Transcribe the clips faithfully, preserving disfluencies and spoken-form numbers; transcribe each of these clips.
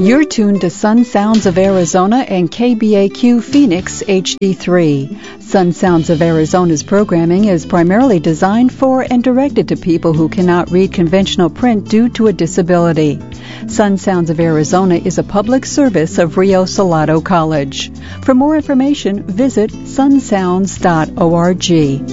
You're tuned to Sun Sounds of Arizona and K B A Q Phoenix H D three. Sun Sounds of Arizona's programming is primarily designed for and directed to people who cannot read conventional print due to a disability. Sun Sounds of Arizona is a public service of Rio Salado College. For more information, visit sun sounds dot org.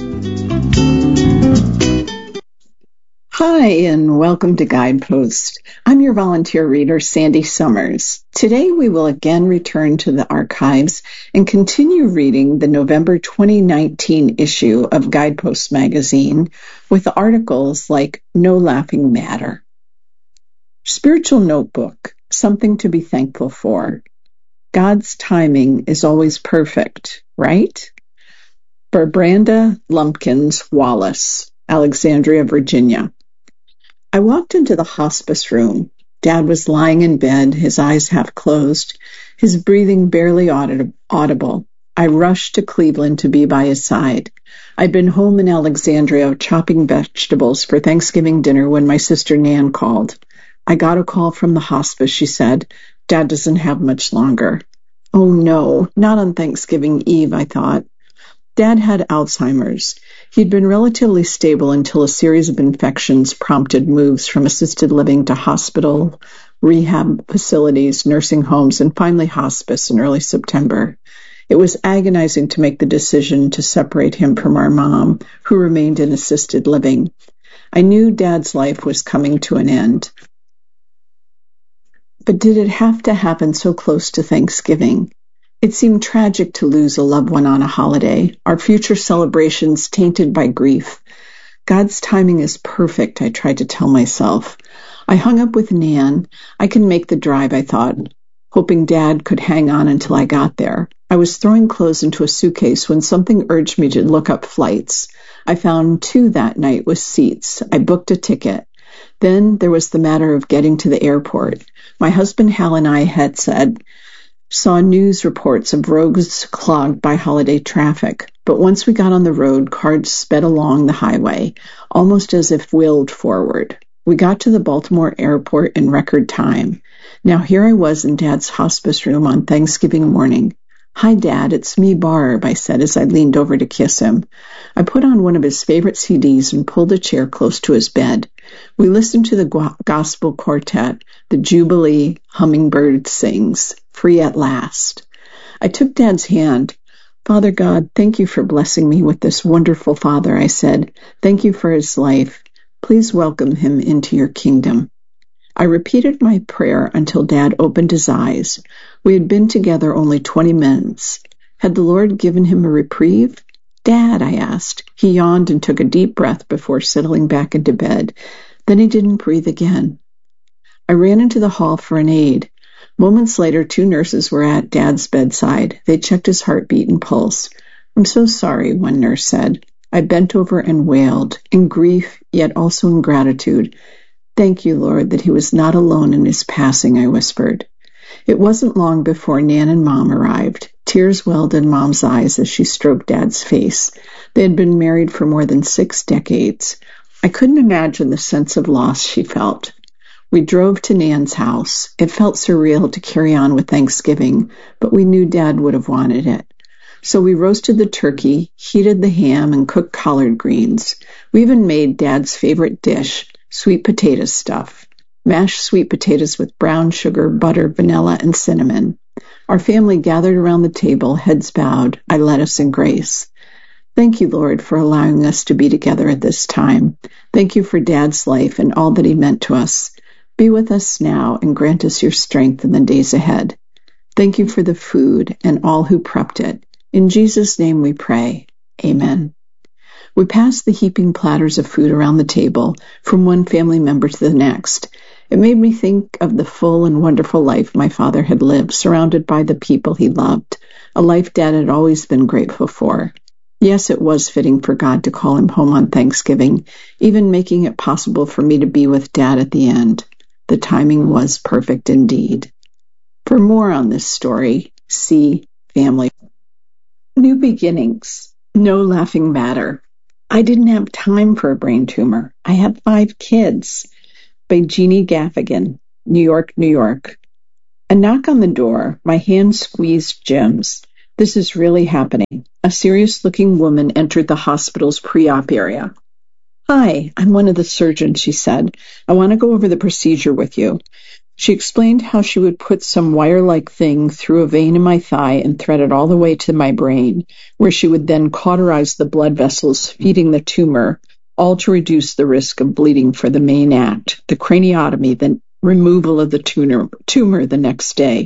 Hi, and welcome to Guidepost. I'm your volunteer reader, Sandy Summers. Today we will again return to the archives and continue reading the November twenty nineteen issue of Guidepost magazine with articles like No Laughing Matter. Spiritual Notebook, Something to be Thankful for. God's timing is always perfect, right? For Branda Lumpkins Wallace, Alexandria, Virginia. I walked into the hospice room. Dad was lying in bed, his eyes half closed, his breathing barely audible. I rushed to Cleveland to be by his side. I'd been home in Alexandria chopping vegetables for Thanksgiving dinner when my sister Nan called. I got a call from the hospice, she said. Dad doesn't have much longer. Oh no, not on Thanksgiving Eve, I thought. Dad had Alzheimer's. He'd been relatively stable until a series of infections prompted moves from assisted living to hospital, rehab facilities, nursing homes, and finally hospice in early September. It was agonizing to make the decision to separate him from our mom, who remained in assisted living. I knew Dad's life was coming to an end. But did it have to happen so close to Thanksgiving? It seemed tragic to lose a loved one on a holiday, our future celebrations tainted by grief. God's timing is perfect, I tried to tell myself. I hung up with Nan. I can make the drive, I thought, hoping Dad could hang on until I got there. I was throwing clothes into a suitcase when something urged me to look up flights. I found two that night with seats. I booked a ticket. Then there was the matter of getting to the airport. My husband Hal and I had said, saw news reports of roads clogged by holiday traffic, but once we got on the road, cars sped along the highway, almost as if willed forward. We got to the Baltimore airport in record time. Now here I was in Dad's hospice room on Thanksgiving morning. Hi, Dad, it's me, Barb, I said as I leaned over to kiss him. I put on one of his favorite C Ds and pulled a chair close to his bed. We listened to the gospel quartet, the Jubilee Hummingbird sings, Free at Last. I took Dad's hand. Father God, thank you for blessing me with this wonderful father, I said. Thank you for his life. Please welcome him into your kingdom. I repeated my prayer until Dad opened his eyes. We had been together only twenty minutes. Had the Lord given him a reprieve? Dad, I asked. He yawned and took a deep breath before settling back into bed. Then he didn't breathe again. I ran into the hall for an aide. Moments later, two nurses were at Dad's bedside. They checked his heartbeat and pulse. I'm so sorry, one nurse said. I bent over and wailed, in grief, yet also in gratitude. Thank you, Lord, that he was not alone in his passing, I whispered. It wasn't long before Nan and Mom arrived. Tears welled in Mom's eyes as she stroked Dad's face. They had been married for more than six decades. I couldn't imagine the sense of loss she felt. We drove to Nan's house. It felt surreal to carry on with Thanksgiving, but we knew Dad would have wanted it. So we roasted the turkey, heated the ham, and cooked collard greens. We even made Dad's favorite dish, sweet potato stuff. Mashed sweet potatoes with brown sugar, butter, vanilla, and cinnamon. Our family gathered around the table, heads bowed. I led us in grace. Thank you, Lord, for allowing us to be together at this time. Thank you for Dad's life and all that he meant to us. Be with us now and grant us your strength in the days ahead. Thank you for the food and all who prepped it. In Jesus' name we pray. Amen. We passed the heaping platters of food around the table, from one family member to the next. It made me think of the full and wonderful life my father had lived, surrounded by the people he loved, a life Dad had always been grateful for. Yes, it was fitting for God to call him home on Thanksgiving, even making it possible for me to be with Dad at the end. The timing was perfect indeed. For more on this story, see Family. New Beginnings. No Laughing Matter. I didn't have time for a brain tumor. I had five kids. By Jeannie Gaffigan, New York, New York. A knock on the door. My hand squeezed Jim's. This is really happening. A serious-looking woman entered the hospital's pre-op area. Hi, I'm one of the surgeons, she said. I want to go over the procedure with you. She explained how she would put some wire-like thing through a vein in my thigh and thread it all the way to my brain, where she would then cauterize the blood vessels feeding the tumor, all to reduce the risk of bleeding for the main act, the craniotomy, the removal of the tumor, tumor the next day.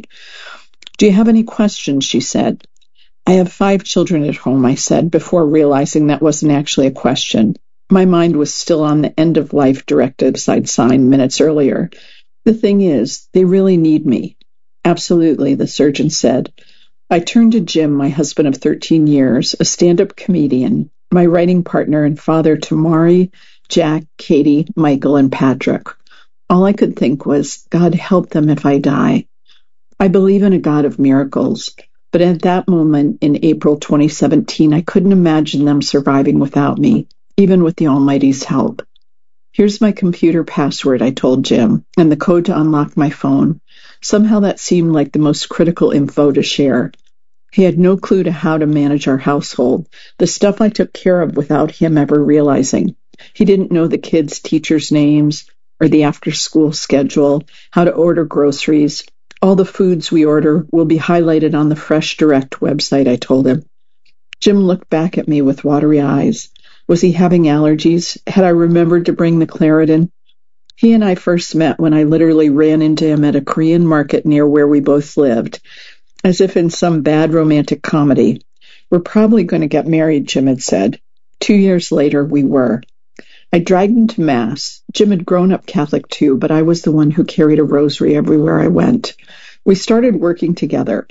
Do you have any questions? She said. I have five children at home, I said, before realizing that wasn't actually a question. My mind was still on the end-of-life directives I'd signed minutes earlier. The thing is, they really need me. Absolutely, the surgeon said. I turned to Jim, my husband of thirteen years, a stand-up comedian, my writing partner and father to Mari, Jack, Katie, Michael, and Patrick. All I could think was, God help them if I die. I believe in a God of miracles, but at that moment in April twenty seventeen, I couldn't imagine them surviving without me, even with the Almighty's help. Here's my computer password, I told Jim, and the code to unlock my phone. Somehow that seemed like the most critical info to share. He had no clue to how to manage our household, the stuff I took care of without him ever realizing. He didn't know the kids' teachers' names, or the after-school schedule, how to order groceries. All the foods we order will be highlighted on the Fresh Direct website, I told him. Jim looked back at me with watery eyes. Was he having allergies? Had I remembered to bring the Claritin? He and I first met when I literally ran into him at a Korean market near where we both lived, as if in some bad romantic comedy. We're probably going to get married, Jim had said. Two years later, we were. I dragged him to Mass. Jim had grown up Catholic too, but I was the one who carried a rosary everywhere I went. We started working together.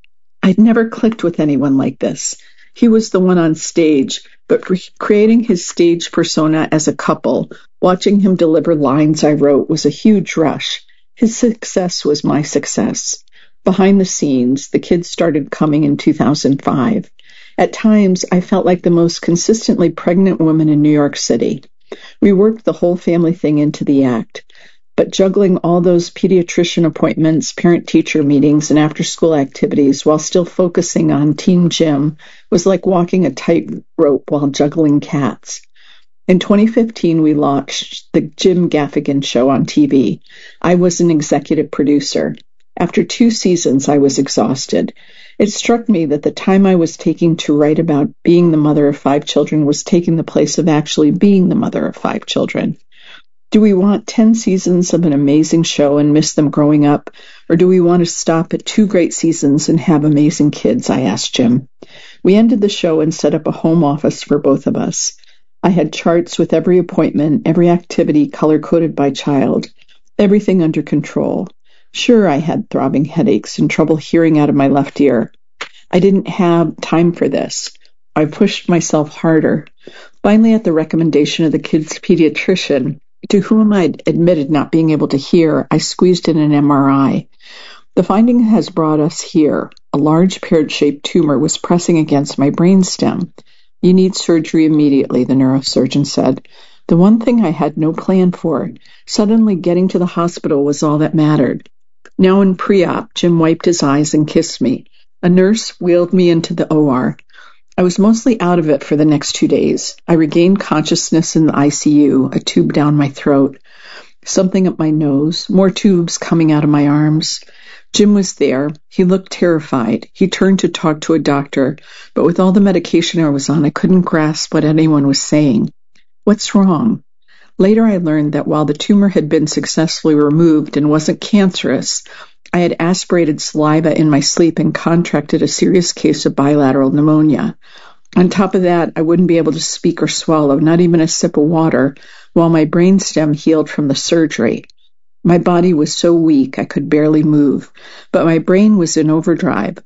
I'd never clicked with anyone like this. He was the one on stage, but for creating his stage persona as a couple, watching him deliver lines I wrote was a huge rush. His success was my success. Behind the scenes, the kids started coming in two thousand five. At times, I felt like the most consistently pregnant woman in New York City. We worked the whole family thing into the act, but juggling all those pediatrician appointments, parent-teacher meetings, and after-school activities while still focusing on Teen Jim was like walking a tightrope while juggling cats. In twenty fifteen, we launched the Jim Gaffigan Show on T V. I was an executive producer. After two seasons, I was exhausted. It struck me that the time I was taking to write about being the mother of five children was taking the place of actually being the mother of five children. Do we want ten seasons of an amazing show and miss them growing up, or do we want to stop at two great seasons and have amazing kids? I asked Jim. We ended the show and set up a home office for both of us. I had charts with every appointment, every activity color-coded by child, everything under control. Sure, I had throbbing headaches and trouble hearing out of my left ear. I didn't have time for this. I pushed myself harder. Finally, at the recommendation of the kid's pediatrician, to whom I'd admitted not being able to hear, I squeezed in an M R I. The finding has brought us here. A large pear-shaped tumor was pressing against my brainstem. You need surgery immediately, the neurosurgeon said. The one thing I had no plan for. Suddenly getting to the hospital was all that mattered. Now in pre-op, Jim wiped his eyes and kissed me. A nurse wheeled me into the O R. I was mostly out of it for the next two days. I regained consciousness in the I C U, a tube down my throat, something up my nose, more tubes coming out of my arms. Jim was there. He looked terrified. He turned to talk to a doctor, but with all the medication I was on, I couldn't grasp what anyone was saying. What's wrong? Later I learned that while the tumor had been successfully removed and wasn't cancerous, I had aspirated saliva in my sleep and contracted a serious case of bilateral pneumonia. On top of that, I wouldn't be able to speak or swallow, not even a sip of water, while my brainstem healed from the surgery. My body was so weak I could barely move, but my brain was in overdrive.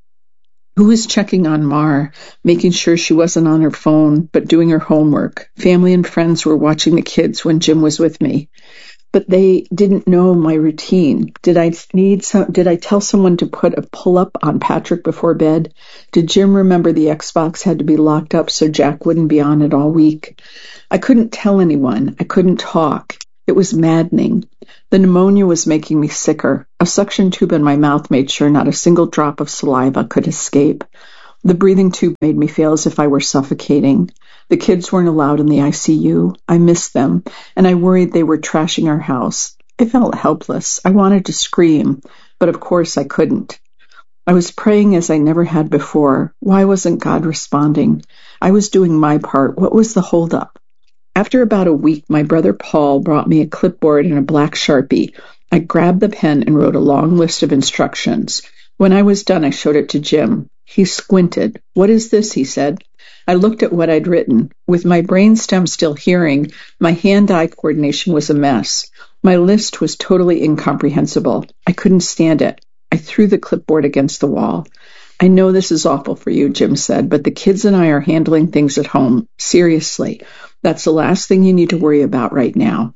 Who was checking on Mar, making sure she wasn't on her phone, but doing her homework? Family and friends were watching the kids when Jim was with me. But they didn't know my routine. Did I need some, did I tell someone to put a pull-up on Patrick before bed? Did Jim remember the Xbox had to be locked up so Jack wouldn't be on it all week? I couldn't tell anyone. I couldn't talk. It was maddening. The pneumonia was making me sicker. A suction tube in my mouth made sure not a single drop of saliva could escape. The breathing tube made me feel as if I were suffocating. The kids weren't allowed in the I C U. I missed them, and I worried they were trashing our house. I felt helpless. I wanted to scream, but of course I couldn't. I was praying as I never had before. Why wasn't God responding? I was doing my part. What was the holdup? After about a week, my brother Paul brought me a clipboard and a black Sharpie. I grabbed the pen and wrote a long list of instructions. When I was done, I showed it to Jim. He squinted. "What is this?" he said. I looked at what I'd written. With my brainstem still hearing, my hand-eye coordination was a mess. My list was totally incomprehensible. I couldn't stand it. I threw the clipboard against the wall. "I know this is awful for you," Jim said, "but the kids and I are handling things at home. Seriously, that's the last thing you need to worry about right now."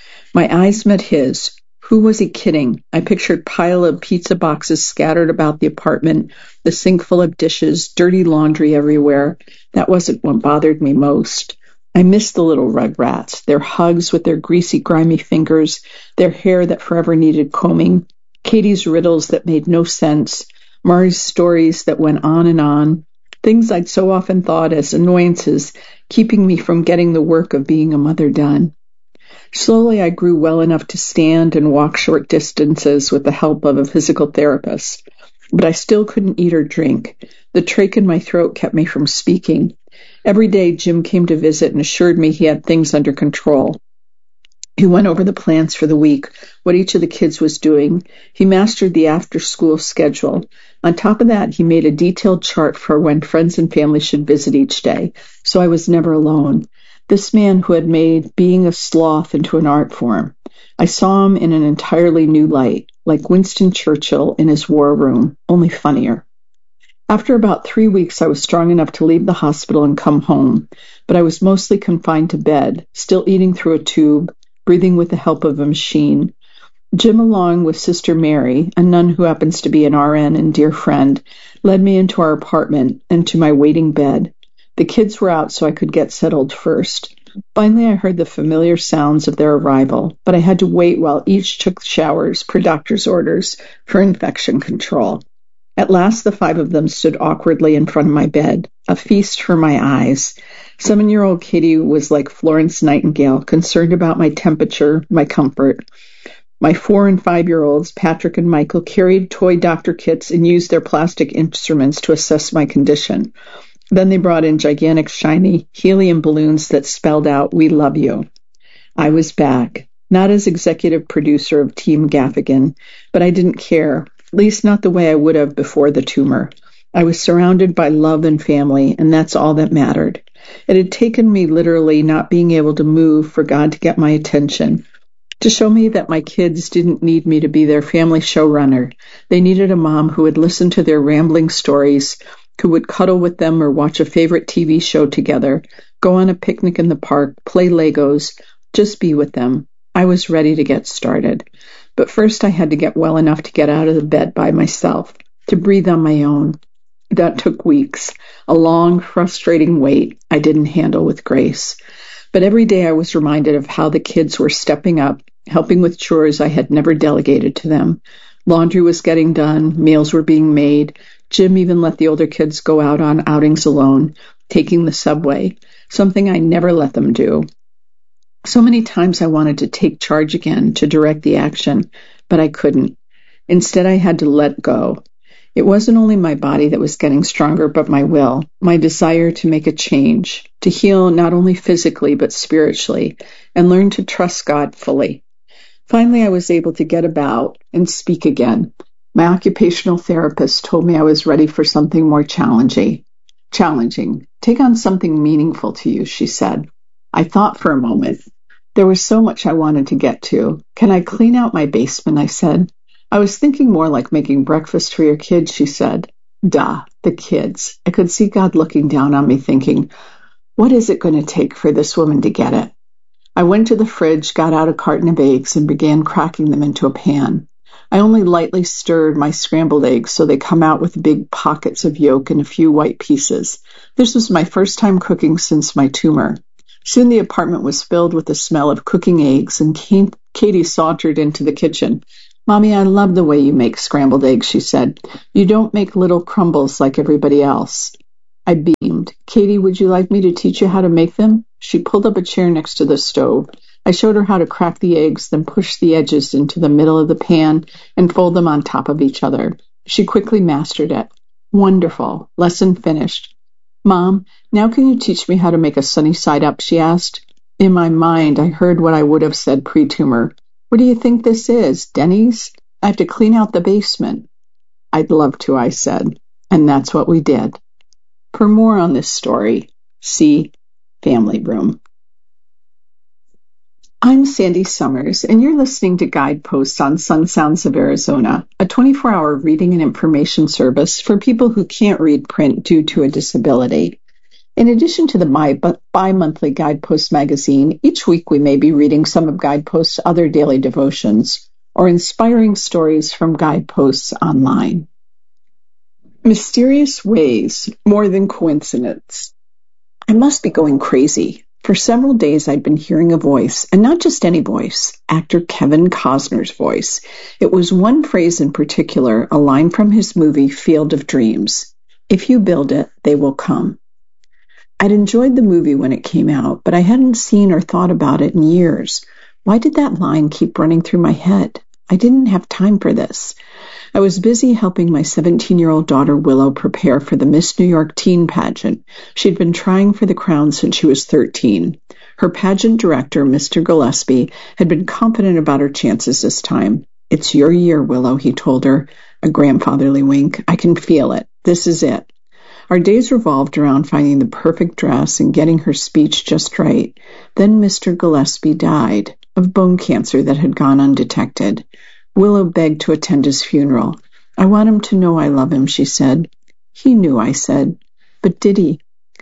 My eyes met his. Who was he kidding? I pictured a pile of pizza boxes scattered about the apartment, the sink full of dishes, dirty laundry everywhere. That wasn't what bothered me most. I missed the little rugrats, their hugs with their greasy, grimy fingers, their hair that forever needed combing, Katie's riddles that made no sense, Mari's stories that went on and on, things I'd so often thought as annoyances, keeping me from getting the work of being a mother done. Slowly, I grew well enough to stand and walk short distances with the help of a physical therapist, but I still couldn't eat or drink. The trach in my throat kept me from speaking. Every day, Jim came to visit and assured me he had things under control. He went over the plans for the week, what each of the kids was doing. He mastered the after-school schedule. On top of that, he made a detailed chart for when friends and family should visit each day, so I was never alone. This man who had made being a sloth into an art form. I saw him in an entirely new light, like Winston Churchill in his war room, only funnier. After about three weeks, I was strong enough to leave the hospital and come home, but I was mostly confined to bed, still eating through a tube, breathing with the help of a machine. Jim, along with Sister Mary, a nun who happens to be an R N and dear friend, led me into our apartment and to my waiting bed. The kids were out, so I could get settled first. Finally, I heard the familiar sounds of their arrival, but I had to wait while each took showers per doctor's orders for infection control. At last, the five of them stood awkwardly in front of my bed, a feast for my eyes. Seven-year-old Katie was like Florence Nightingale, concerned about my temperature, my comfort. My four- and five-year-olds, Patrick and Michael, carried toy doctor kits and used their plastic instruments to assess my condition. Then they brought in gigantic, shiny helium balloons that spelled out, "We love you." I was back, not as executive producer of Team Gaffigan, but I didn't care, at least not the way I would have before the tumor. I was surrounded by love and family, and that's all that mattered. It had taken me literally not being able to move for God to get my attention, to show me that my kids didn't need me to be their family showrunner. They needed a mom who would listen to their rambling stories, who would cuddle with them or watch a favorite T V show together, go on a picnic in the park, play Legos, just be with them. I was ready to get started. But first I had to get well enough to get out of the bed by myself, to breathe on my own. That took weeks, a long, frustrating wait I didn't handle with grace. But every day I was reminded of how the kids were stepping up, helping with chores I had never delegated to them. Laundry was getting done, meals were being made. Jim even let the older kids go out on outings alone, taking the subway, something I never let them do. So many times I wanted to take charge again, to direct the action, but I couldn't. Instead, I had to let go. It wasn't only my body that was getting stronger, but my will, my desire to make a change, to heal not only physically, but spiritually, and learn to trust God fully. Finally, I was able to get about and speak again. My occupational therapist told me I was ready for something more challenging. Challenging. Take on something meaningful to you, she said. I thought for a moment. There was so much I wanted to get to. Can I clean out my basement? I said. I was thinking more like making breakfast for your kids, she said. Duh, the kids. I could see God looking down on me thinking, what is it going to take for this woman to get it? I went to the fridge, got out a carton of eggs, and began cracking them into a pan. I only lightly stirred my scrambled eggs so they come out with big pockets of yolk and a few white pieces. This was my first time cooking since my tumor. Soon the apartment was filled with the smell of cooking eggs, and Katie sauntered into the kitchen. "Mommy, I love the way you make scrambled eggs," she said. "You don't make little crumbles like everybody else." I beamed. "Katie, would you like me to teach you how to make them?" She pulled up a chair next to the stove. I showed her how to crack the eggs, then push the edges into the middle of the pan and fold them on top of each other. She quickly mastered it. Wonderful. Lesson finished. "Mom, now can you teach me how to make a sunny side up?" she asked. In my mind, I heard what I would have said pre-tumor. "What do you think this is, Denny's? I have to clean out the basement." "I'd love to," I said. And that's what we did. For more on this story, see Family Room. I'm Sandy Summers, and you're listening to Guideposts on Sun Sounds of Arizona, a twenty-four hour reading and information service for people who can't read print due to a disability. In addition to the my bi-monthly Guidepost magazine, each week we may be reading some of Guideposts' other daily devotions or inspiring stories from Guideposts online. Mysterious ways, more than coincidence. I must be going crazy. For several days I'd been hearing a voice, and not just any voice, actor Kevin Costner's voice. It was one phrase in particular, a line from his movie Field of Dreams. "If you build it, they will come." I'd enjoyed the movie when it came out, but I hadn't seen or thought about it in years. Why did that line keep running through my head? I didn't have time for this. I was busy helping my seventeen-year-old daughter Willow prepare for the Miss New York teen pageant. She'd been trying for the crown since she was thirteen. Her pageant director, Mister Gillespie, had been confident about her chances this time. "It's your year, Willow," he told her, a grandfatherly wink. "I can feel it. This is it." Our days revolved around finding the perfect dress and getting her speech just right. Then Mister Gillespie died of bone cancer that had gone undetected. Willow begged to attend his funeral. "I want him to know I love him," she said. "He knew," I said. "But did he?"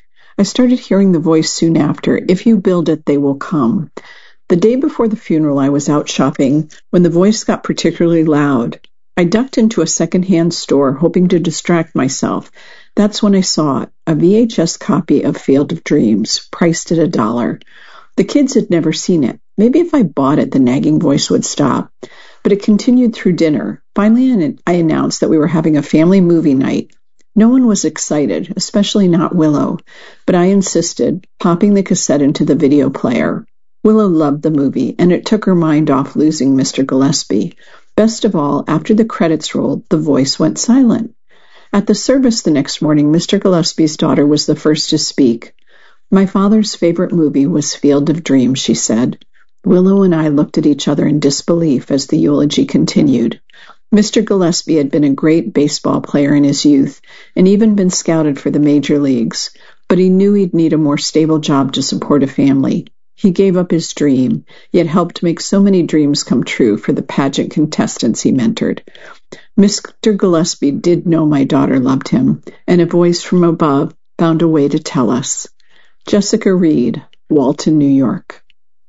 I started hearing the voice soon after. "If you build it, they will come." The day before the funeral, I was out shopping when the voice got particularly loud. I ducked into a second-hand store, hoping to distract myself. That's when I saw it, a V H S copy of Field of Dreams, priced at a dollar. The kids had never seen it. Maybe if I bought it, the nagging voice would stop. But it continued through dinner. Finally, I announced that we were having a family movie night. No one was excited, especially not Willow, but I insisted, popping the cassette into the video player. Willow loved the movie, and it took her mind off losing Mister Gillespie. Best of all, after the credits rolled, the voice went silent. At the service the next morning, Mister Gillespie's daughter was the first to speak. "My father's favorite movie was Field of Dreams," she said. Willow and I looked at each other in disbelief as the eulogy continued. Mister Gillespie had been a great baseball player in his youth and even been scouted for the major leagues, but he knew he'd need a more stable job to support a family. He gave up his dream, yet helped make so many dreams come true for the pageant contestants he mentored. Mister Gillespie did know my daughter loved him, and a voice from above found a way to tell us. Jessica Reed, Walton, New York.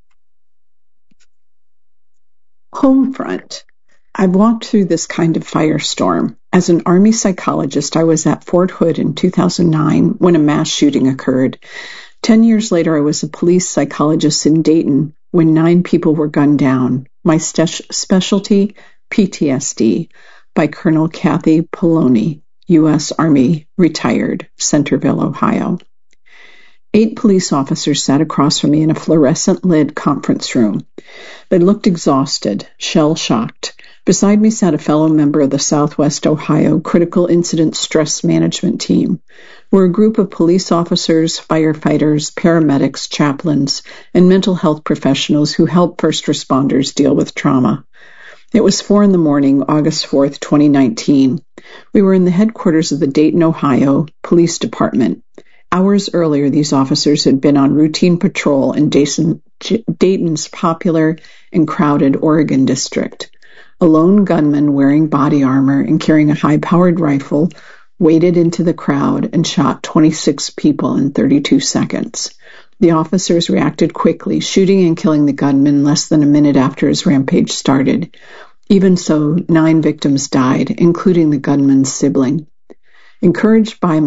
Homefront. I've walked through this kind of firestorm. As an Army psychologist, I was at Fort Hood in two thousand nine when a mass shooting occurred. Ten years later, I was a police psychologist in Dayton when nine people were gunned down. My st- specialty, P T S D, by Colonel Kathy Poloni, U S Army, retired, Centerville, Ohio. Eight police officers sat across from me in a fluorescent-lit conference room. They looked exhausted, shell-shocked. Beside me sat a fellow member of the Southwest Ohio Critical Incident Stress Management Team. We're a group of police officers, firefighters, paramedics, chaplains, and mental health professionals who help first responders deal with trauma. It was four in the morning, August fourth, twenty nineteen. We were in the headquarters of the Dayton, Ohio Police Department. Hours earlier, these officers had been on routine patrol in Dayton's popular and crowded Oregon district. A lone gunman wearing body armor and carrying a high-powered rifle waded into the crowd and shot twenty-six people in thirty-two seconds. The officers reacted quickly, shooting and killing the gunman less than a minute after his rampage started. Even so, nine victims died, including the gunman's sibling. Encouraged by my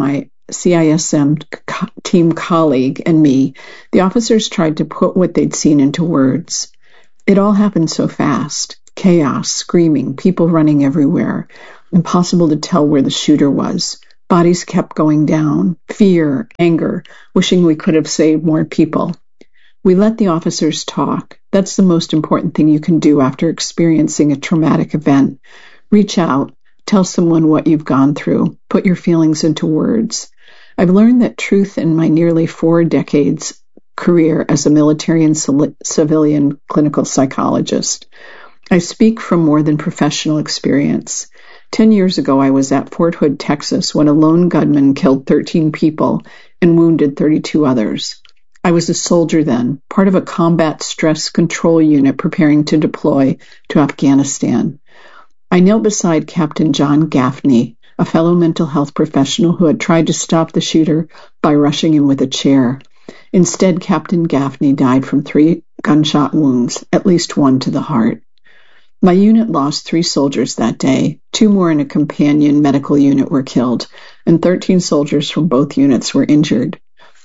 C I S M co- team colleague and me, the officers tried to put what they'd seen into words. It all happened so fast. Chaos, screaming, people running everywhere. Impossible to tell where the shooter was. Bodies kept going down. Fear, anger, wishing we could have saved more people. We let the officers talk. That's the most important thing you can do after experiencing a traumatic event. Reach out. Tell someone what you've gone through. Put your feelings into words. I've learned that truth in my nearly four decades career as a military and civilian clinical psychologist. I speak from more than professional experience. Ten years ago, I was at Fort Hood, Texas, when a lone gunman killed thirteen people and wounded thirty-two others. I was a soldier then, part of a combat stress control unit preparing to deploy to Afghanistan. I knelt beside Captain John Gaffney, a fellow mental health professional who had tried to stop the shooter by rushing him with a chair. Instead, Captain Gaffney died from three gunshot wounds, at least one to the heart. My unit lost three soldiers that day. Two more in a companion medical unit were killed, and thirteen soldiers from both units were injured.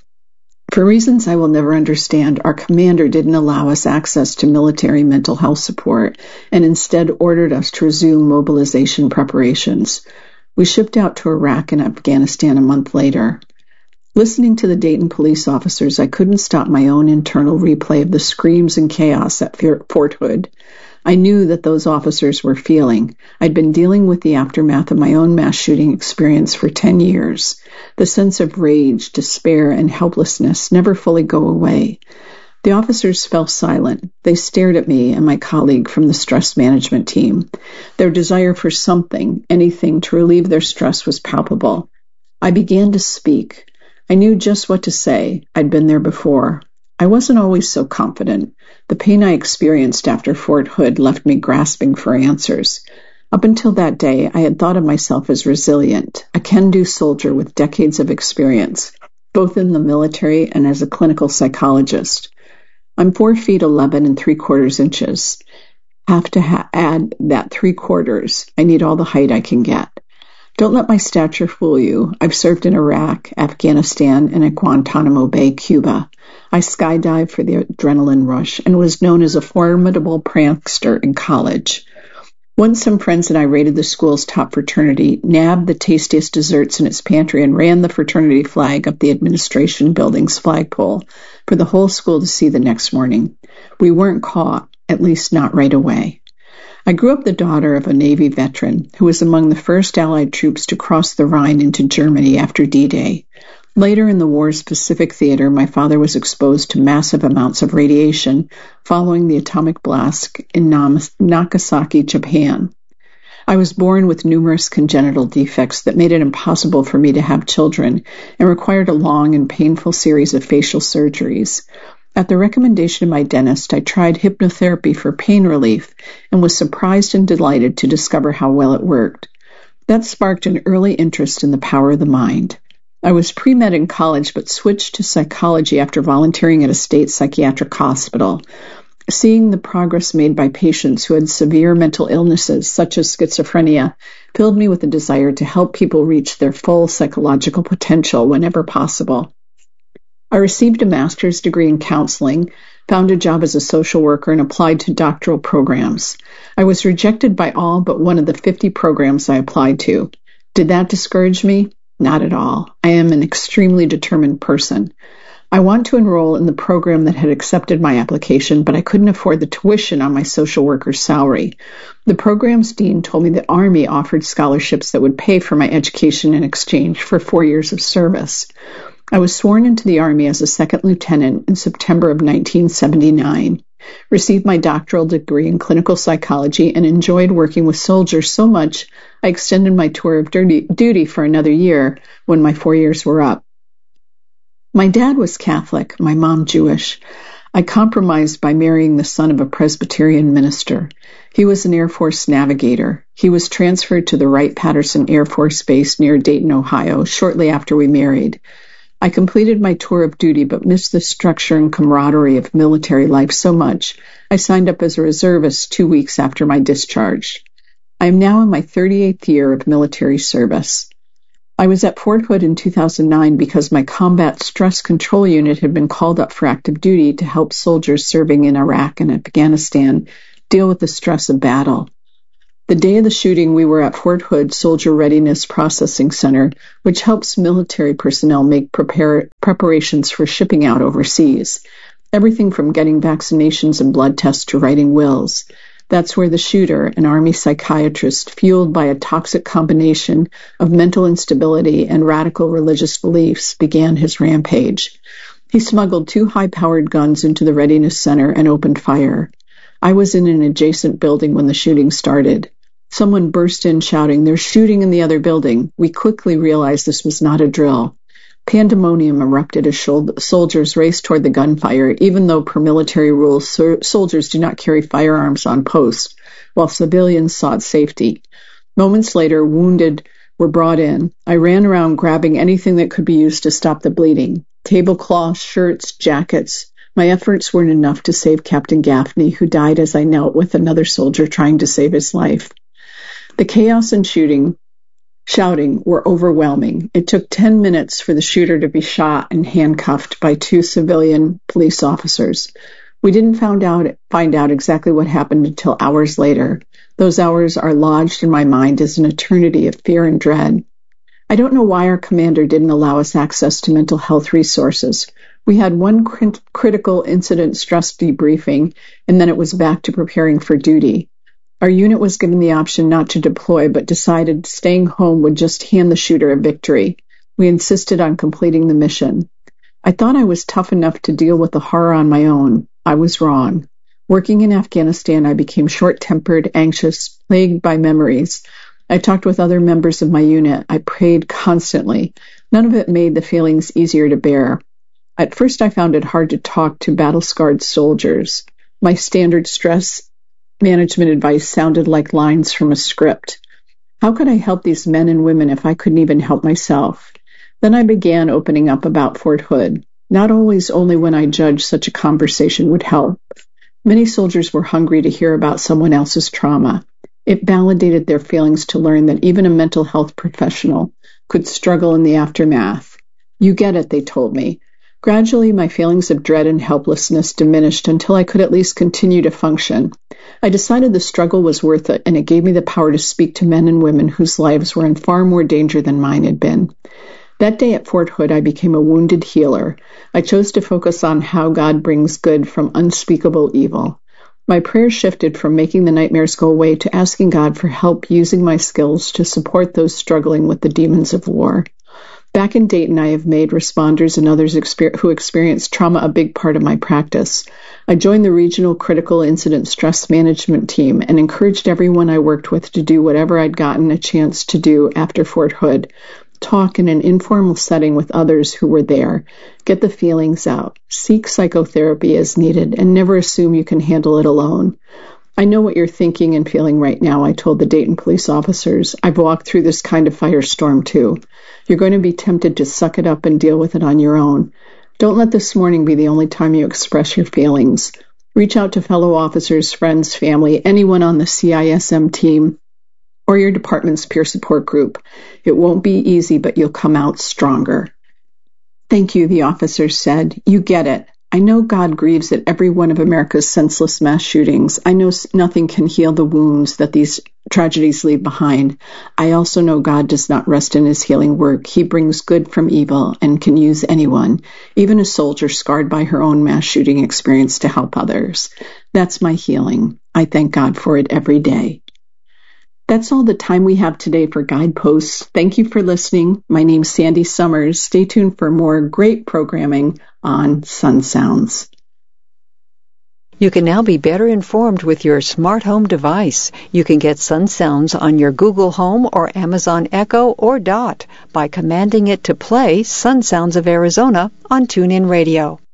For reasons I will never understand, our commander didn't allow us access to military mental health support and instead ordered us to resume mobilization preparations. We shipped out to Iraq and Afghanistan a month later. Listening to the Dayton police officers, I couldn't stop my own internal replay of the screams and chaos at Fort Hood. I knew that those officers were feeling. I'd been dealing with the aftermath of my own mass shooting experience for ten years. The sense of rage, despair, and helplessness never fully go away. The officers fell silent. They stared at me and my colleague from the stress management team. Their desire for something, anything, to relieve their stress was palpable. I began to speak. I knew just what to say. I'd been there before. I wasn't always so confident. The pain I experienced after Fort Hood left me grasping for answers. Up until that day, I had thought of myself as resilient, a can-do soldier with decades of experience, both in the military and as a clinical psychologist. I'm four feet eleven and three quarters inches. Have to ha- add that three quarters. I need all the height I can get. Don't let my stature fool you. I've served in Iraq, Afghanistan, and at Guantanamo Bay, Cuba. I skydived for the adrenaline rush and was known as a formidable prankster in college. Once some friends and I raided the school's top fraternity, nabbed the tastiest desserts in its pantry, and ran the fraternity flag up the administration building's flagpole for the whole school to see the next morning. We weren't caught, at least not right away. I grew up the daughter of a Navy veteran who was among the first Allied troops to cross the Rhine into Germany after D-Day. Later in the war's Pacific theater, my father was exposed to massive amounts of radiation following the atomic blast in Nagasaki, Japan. I was born with numerous congenital defects that made it impossible for me to have children and required a long and painful series of facial surgeries. At the recommendation of my dentist, I tried hypnotherapy for pain relief and was surprised and delighted to discover how well it worked. That sparked an early interest in the power of the mind. I was pre-med in college but switched to psychology after volunteering at a state psychiatric hospital. Seeing the progress made by patients who had severe mental illnesses such as schizophrenia filled me with a desire to help people reach their full psychological potential whenever possible. I received a master's degree in counseling, found a job as a social worker, and applied to doctoral programs. I was rejected by all but one of the fifty programs I applied to. Did that discourage me? Not at all. I am an extremely determined person. I want to enroll in the program that had accepted my application, but I couldn't afford the tuition on my social worker's salary. The program's dean told me the Army offered scholarships that would pay for my education in exchange for four years of service. I was sworn into the Army as a second lieutenant in September of nineteen seventy-nine, received my doctoral degree in clinical psychology, and enjoyed working with soldiers so much I extended my tour of duty for another year when my four years were up. My dad was Catholic, my mom Jewish. I compromised by marrying the son of a Presbyterian minister. He was an Air Force navigator. He was transferred to the Wright-Patterson Air Force Base near Dayton, Ohio, shortly after we married. I completed my tour of duty but missed the structure and camaraderie of military life so much, I signed up as a reservist two weeks after my discharge. I am now in my thirty-eighth year of military service. I was at Fort Hood in two thousand nine because my Combat Stress Control Unit had been called up for active duty to help soldiers serving in Iraq and Afghanistan deal with the stress of battle. The day of the shooting, we were at Fort Hood Soldier Readiness Processing Center, which helps military personnel make prepare, preparations for shipping out overseas. Everything from getting vaccinations and blood tests to writing wills. That's where the shooter, an Army psychiatrist fueled by a toxic combination of mental instability and radical religious beliefs, began his rampage. He smuggled two high-powered guns into the Readiness Center and opened fire. I was in an adjacent building when the shooting started. Someone burst in shouting, "They're shooting in the other building." We quickly realized this was not a drill. Pandemonium erupted as soldiers raced toward the gunfire, even though per military rules, soldiers do not carry firearms on post, while civilians sought safety. Moments later, wounded were brought in. I ran around grabbing anything that could be used to stop the bleeding. Tablecloths, shirts, jackets. My efforts weren't enough to save Captain Gaffney, who died as I knelt with another soldier trying to save his life. The chaos and shooting Shouting were overwhelming. It took ten minutes for the shooter to be shot and handcuffed by two civilian police officers. We didn't find out, find out exactly what happened until hours later. Those hours are lodged in my mind as an eternity of fear and dread. I don't know why our commander didn't allow us access to mental health resources. We had one crit- critical incident stress debriefing, and then it was back to preparing for duty. Our unit was given the option not to deploy, but decided staying home would just hand the shooter a victory. We insisted on completing the mission. I thought I was tough enough to deal with the horror on my own. I was wrong. Working in Afghanistan, I became short-tempered, anxious, plagued by memories. I talked with other members of my unit. I prayed constantly. None of it made the feelings easier to bear. At first, I found it hard to talk to battle-scarred soldiers. My standard stress management advice sounded like lines from a script. How could I help these men and women if I couldn't even help myself? Then I began opening up about Fort Hood. Not always only when I judged such a conversation would help. Many soldiers were hungry to hear about someone else's trauma. It validated their feelings to learn that even a mental health professional could struggle in the aftermath. You get it, they told me. Gradually, my feelings of dread and helplessness diminished until I could at least continue to function. I decided the struggle was worth it, and it gave me the power to speak to men and women whose lives were in far more danger than mine had been. That day at Fort Hood, I became a wounded healer. I chose to focus on how God brings good from unspeakable evil. My prayers shifted from making the nightmares go away to asking God for help using my skills to support those struggling with the demons of war. Back in Dayton, I have made responders and others exper- who experience trauma a big part of my practice. I joined the Regional Critical Incident Stress Management Team and encouraged everyone I worked with to do whatever I'd gotten a chance to do after Fort Hood. Talk in an informal setting with others who were there. Get the feelings out. Seek psychotherapy as needed, and never assume you can handle it alone. I know what you're thinking and feeling right now, I told the Dayton police officers. I've walked through this kind of firestorm too. You're going to be tempted to suck it up and deal with it on your own. Don't let this morning be the only time you express your feelings. Reach out to fellow officers, friends, family, anyone on the C I S M team, or your department's peer support group. It won't be easy, but you'll come out stronger. Thank you, the officers said. You get it. I know God grieves at every one of America's senseless mass shootings. I know nothing can heal the wounds that these tragedies leave behind. I also know God does not rest in his healing work. He brings good from evil and can use anyone, even a soldier scarred by her own mass shooting experience, to help others. That's my healing. I thank God for it every day. That's all the time we have today for Guideposts. Thank you for listening. My name's Sandy Summers. Stay tuned for more great programming on Sun Sounds. You can now be better informed with your smart home device. You can get Sun Sounds on your Google Home or Amazon Echo or Dot by commanding it to play Sun Sounds of Arizona on TuneIn Radio.